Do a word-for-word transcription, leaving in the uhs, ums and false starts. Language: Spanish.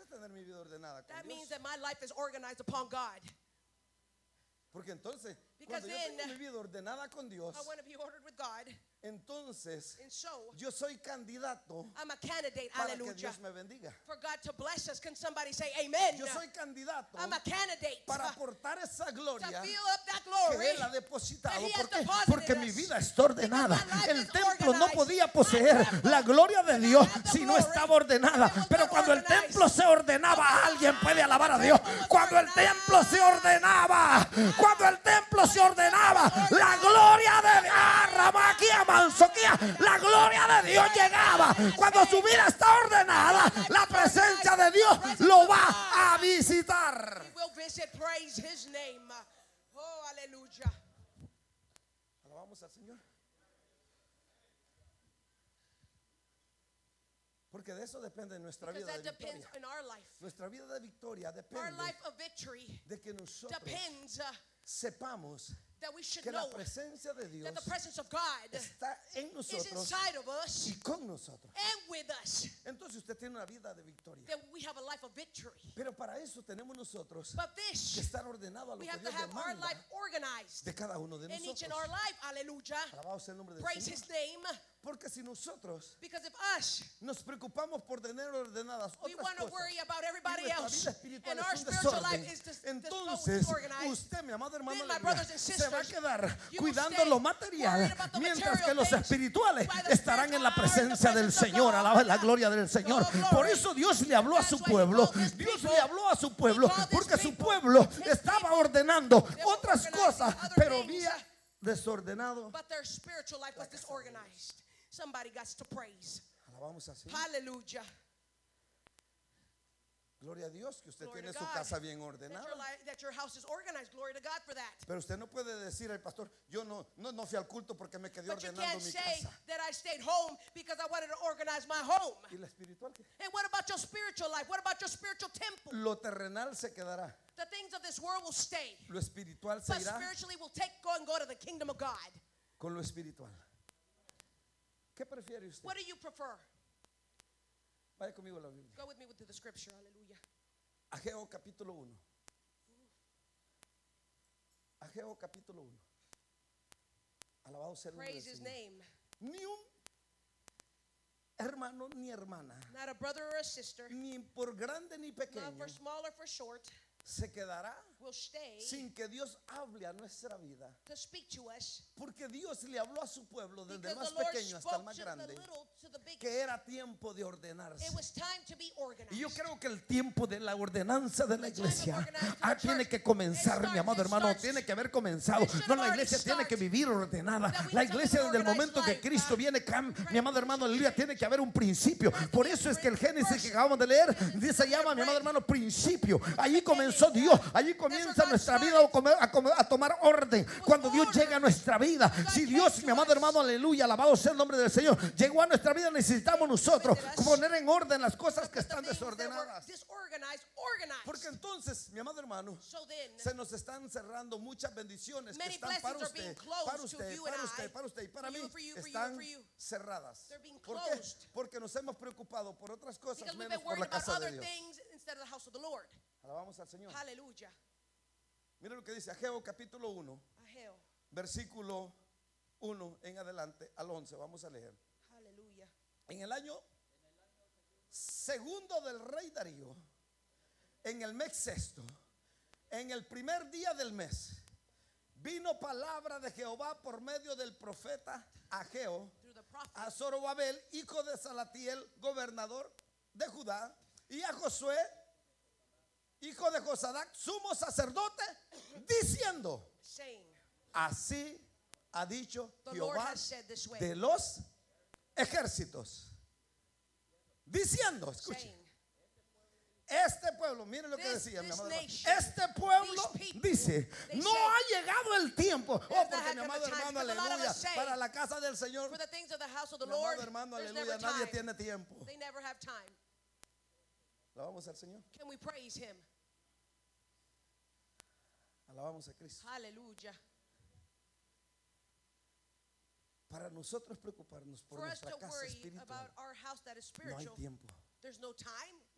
tener mi vida ordenada con That Dios. means that my life is organized upon God. Porque entonces, Because cuando yo then, tengo mi vida ordenada con Dios, I want to be ordered with God. entonces And so, yo soy candidato I'm a candidate, para que hallelujah, Dios me bendiga. for God to bless us. Can somebody say amen? Yo soy candidato I'm a candidate para to aportar esa gloria fill up that que glory. Él ha depositado. that He has ¿Por qué? deposited Porque in mi us. vida está ordenada. Because my life El is templo no organized. podía My poseer temple la gloria de did not Dios have the si no glory estaba ordenada. if it was Pero not cuando el organized. templo se ordenaba, alguien puede alabar a Dios. temple was Cuando el organized. templo se ordenaba, cuando el templo se ordenaba, la gloria de Dios, Ramaquía, Manzoquía, la gloria de Dios llegaba. Cuando su vida está ordenada, la presencia de Dios lo va a visitar. He will visit, praise His name. Oh, hallelujah. Alabamos al Señor. Porque de eso depende nuestra Because vida that de depends victoria. in our life. Nuestra vida de victoria Our depende life of victory de que nosotros depends uh, sepamos that we should que la know presencia de Dios that the presence of God está en is nosotros inside of us y con nosotros. and with us. Entonces usted tiene una vida de victoria. That we have a life of victory. Pero para eso tenemos nosotros But que this, estar ordenado a lo we que have to Dios have our demanda life organized de cada uno de in each and nosotros. our life. Hallelujah. Alabado sea el nombre del Praise Señor. His name. Porque si nosotros Because if us, nos preocupamos por tener ordenadas we otras want to cosas worry about y everybody nuestra else, vida espiritual and es our un spiritual desorden, life is dis- entonces disorganized, usted, mi amado hermano, then, my aleluya, brothers and se va a sisters, quedar you will cuidando stay lo material, worried about the mientras material que los things, espirituales while the estarán en la spiritual are in the presencia del presence of Señor. God. Alaba la gloria del Señor. Oh, glory. Por eso Dios le habló a su That's why he pueblo. called his Dios people. le habló a su pueblo He called his porque su people. pueblo His estaba people. ordenando They were otras organizing cosas, other pero things. había desordenado. But their spiritual life was disorganized. Somebody got to praise. Alabamos así. Hallelujah. Gloria a Dios que usted Glory tiene to su God. casa bien That ordenada. your, life, that your house is organized. Glory to God for that. Pero usted no puede decir al pastor, yo no, no, no fui al culto porque me quedé But you ordenando can't mi say casa. that I stayed home because I wanted to organize my home. ¿Y la espiritual qué? And what about your spiritual life? What about your spiritual temple? Lo terrenal se quedará, The things of this world will stay. lo espiritual se But irá spiritually will take go and go to the kingdom of God. con lo espiritual. ¿Qué prefiere usted? What do you prefer? Vaya conmigo a la Biblia. Go with me with the scripture. Hallelujah. Ageo capítulo uno. Ageo capítulo uno. Alabado sea el nombre del Praise His Señor. name. Ni un hermano ni hermana, Not a brother or a sister, ni por grande ni not pequeño, for small or for short, se quedará will stay sin que Dios hable a nuestra vida. to speak to us. Porque Dios le habló a su pueblo, desde el Because más the Lord pequeño hasta el spoke más to the grande, little to the big. que era tiempo de ordenarse. It was time to be organized. Y yo creo que el tiempo de la ordenanza de la The time of iglesia organizing ah, the tiene church, que comenzar, it mi amado starts, it hermano, starts. tiene que haber comenzado. It should No, have la already iglesia tiene que started. vivir ordenada. That we La live iglesia an desde el organized momento que life, Cristo uh, viene, cam- Christ mi amado hermano, aleluya, tiene que haber un principio. There has to Por be a eso es que el prin- Génesis first. que acabamos de leer dice, se llama, mi amado hermano, principio. Allí comenzó Dios, allí comienza nuestra vida a, comer- a comer- a tomar orden. Cuando Dios llega a nuestra vida, si Dios, mi amado hermano, aleluya, alabado sea el nombre del Señor, llegó a nuestra vida, necesitamos nosotros poner en orden las cosas que Put the están things that were desordenadas. disorganized, organized. Porque entonces, mi amado hermano, So then, se nos están cerrando muchas bendiciones que Many están para blessings are being usted, closed para to usted, you and para I, usted, para usted y para for mí you, for you, for you, están for you. cerradas. They're being ¿Por qué? closed. Porque nos hemos preocupado por otras cosas because we've menos been por worried la about casa de other Dios. things instead of the house of the Lord. Alabamos al Señor. Hallelujah. Mira lo que dice Ageo capítulo uno, Aheo. versículo uno en adelante al once. Vamos a leer. Hallelujah. En el año segundo del rey Darío, en el mes sexto, en el primer día del mes, vino palabra de Jehová por medio del profeta Ageo Through the prophet. a Zorobabel, hijo de Salatiel, gobernador de Judá, y a Josué, hijo de Josadac, sumo sacerdote, diciendo, Saying, así ha dicho the Lord Jehová has said this way. de los ejércitos. Diciendo, escuche, Saying, este pueblo, miren lo que This- decía mi this amado hermano. nation, Este pueblo these people, dice, they no say, ha llegado el tiempo. Oh, not porque had mi come amado the time, hermano, because a lot of aleluya, us say, para la casa del Señor, for the things of the house of the mi Lord, amado hermano, there's aleluya, never nadie time. tiene tiempo. They never have time. Alabamos al Señor, Can we praise Him? alabamos a Cristo. Hallelujah. Para nosotros preocuparnos por For us nuestra to casa worry espiritual, about our house that is no hay spiritual, tiempo. there's no time.